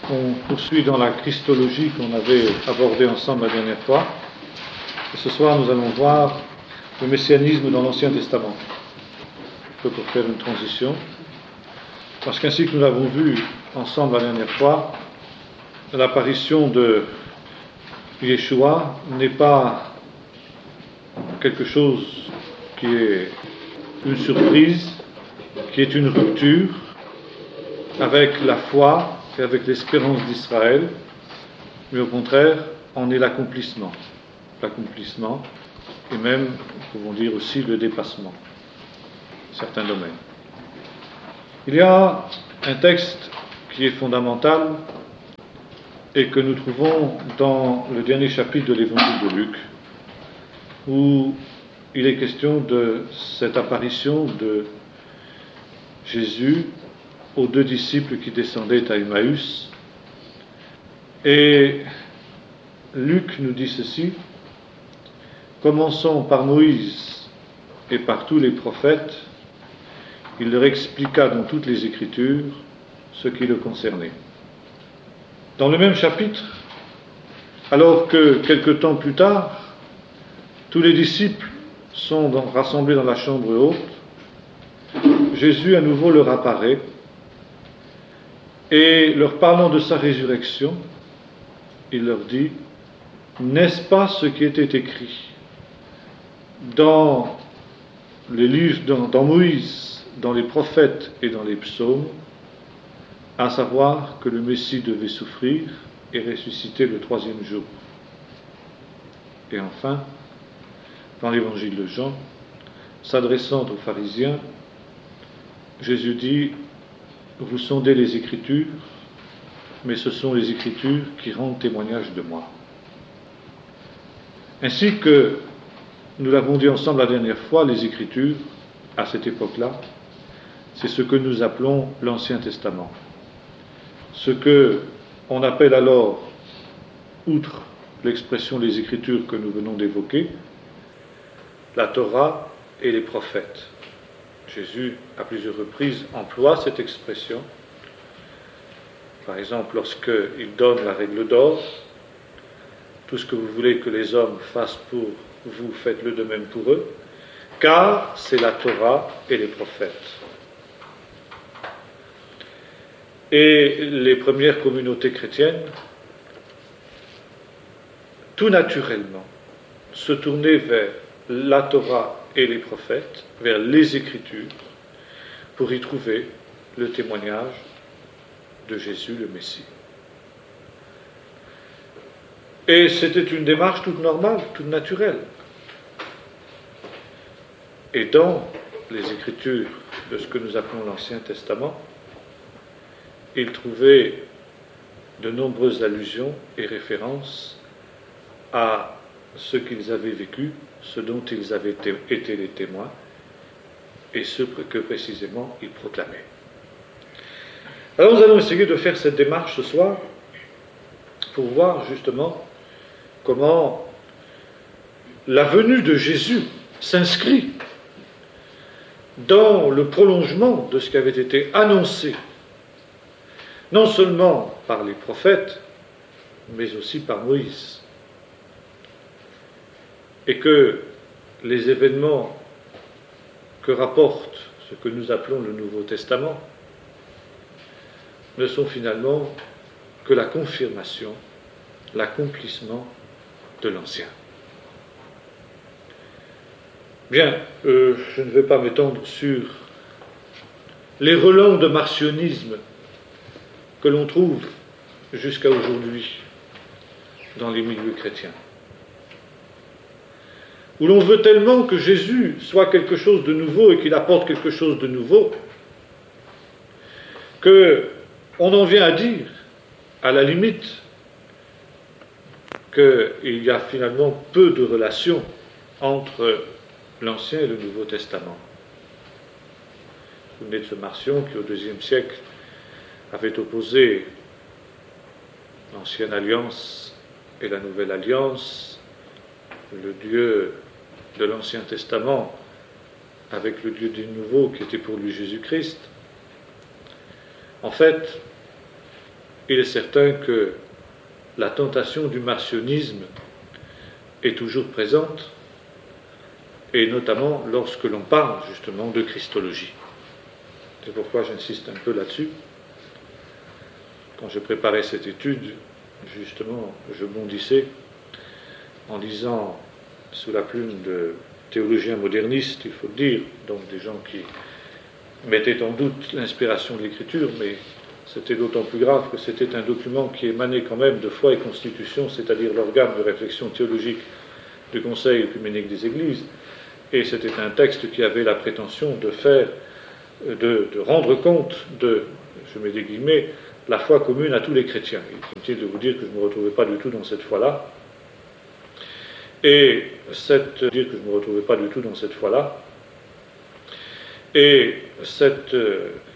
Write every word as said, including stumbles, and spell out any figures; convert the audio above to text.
On poursuit dans la christologie qu'on avait abordée ensemble la dernière fois. Et ce soir, nous allons voir le messianisme dans l'Ancien Testament. Un peu pour faire une transition. Parce qu'ainsi que nous l'avons vu ensemble la dernière fois, l'apparition de Yeshua n'est pas quelque chose qui est une surprise, qui est une rupture avec la foi et avec l'espérance d'Israël, mais au contraire, en est l'accomplissement. L'accomplissement, et même, nous pouvons dire aussi, le dépassement, dans certains domaines. Il y a un texte qui est fondamental et que nous trouvons dans le dernier chapitre de l'évangile de Luc, où il est question de cette apparition de Jésus aux deux disciples qui descendaient à Emmaüs. Et Luc nous dit ceci: commençant par Moïse et par tous les prophètes, il leur expliqua dans toutes les Écritures ce qui le concernait. Dans le même chapitre, alors que quelque temps plus tard, tous les disciples sont dans, rassemblés dans la chambre haute, Jésus à nouveau leur apparaît et leur parlant de sa résurrection, il leur dit: n'est-ce pas ce qui était écrit dans les livres, dans, dans Moïse, dans les prophètes et dans les psaumes, à savoir que le Messie devait souffrir et ressusciter le troisième jour. Et enfin, dans l'évangile de Jean, s'adressant aux pharisiens, Jésus dit: vous sondez les Écritures, mais ce sont les Écritures qui rendent témoignage de moi. Ainsi que nous l'avons dit ensemble la dernière fois, les Écritures, à cette époque-là, c'est ce que nous appelons l'Ancien Testament. Ce que on appelle alors, outre l'expression les Écritures que nous venons d'évoquer, la Torah et les prophètes. Jésus, à plusieurs reprises, emploie cette expression. Par exemple, lorsqu'il donne la règle d'or: tout ce que vous voulez que les hommes fassent pour vous, faites-le de même pour eux, car c'est la Torah et les prophètes. Et les premières communautés chrétiennes, tout naturellement, se tournaient vers la Torah et les prophètes, vers les Écritures, pour y trouver le témoignage de Jésus le Messie. Et c'était une démarche toute normale, toute naturelle. Et dans les Écritures de ce que nous appelons l'Ancien Testament, ils trouvaient de nombreuses allusions et références à ce qu'ils avaient vécu, ce dont ils avaient été les témoins, et ce que précisément ils proclamaient. Alors nous allons essayer de faire cette démarche ce soir pour voir justement comment la venue de Jésus s'inscrit dans le prolongement de ce qui avait été annoncé, non seulement par les prophètes, mais aussi par Moïse. Et que les événements que rapporte ce que nous appelons le Nouveau Testament ne sont finalement que la confirmation, l'accomplissement de l'Ancien. Bien, euh, je ne vais pas m'étendre sur les relents de marcionnisme que l'on trouve jusqu'à aujourd'hui dans les milieux chrétiens, où l'on veut tellement que Jésus soit quelque chose de nouveau et qu'il apporte quelque chose de nouveau, qu'on en vient à dire, à la limite, qu'il y a finalement peu de relations entre l'Ancien et le Nouveau Testament. Vous venez de ce Marcion qui, au deuxième siècle, avait opposé l'Ancienne Alliance et la Nouvelle Alliance, le Dieu de l'Ancien Testament avec le Dieu du Nouveau qui était pour lui Jésus-Christ. En fait, il est certain que la tentation du marcionisme est toujours présente, et notamment lorsque l'on parle justement de Christologie. C'est pourquoi j'insiste un peu là-dessus. Quand je préparais cette étude, justement, je bondissais en lisant sous la plume de théologiens modernistes, il faut le dire, donc des gens qui mettaient en doute l'inspiration de l'Écriture, mais c'était d'autant plus grave que c'était un document qui émanait quand même de Foi et Constitution, c'est-à-dire l'organe de réflexion théologique du Conseil œcuménique des Églises, et c'était un texte qui avait la prétention de faire, de, de rendre compte de, je mets des guillemets, la foi commune à tous les chrétiens. Il est inutile de vous dire que je ne me retrouvais pas du tout dans cette foi-là, et cette, dire que je ne me retrouvais pas du tout dans cette foi-là, et cette,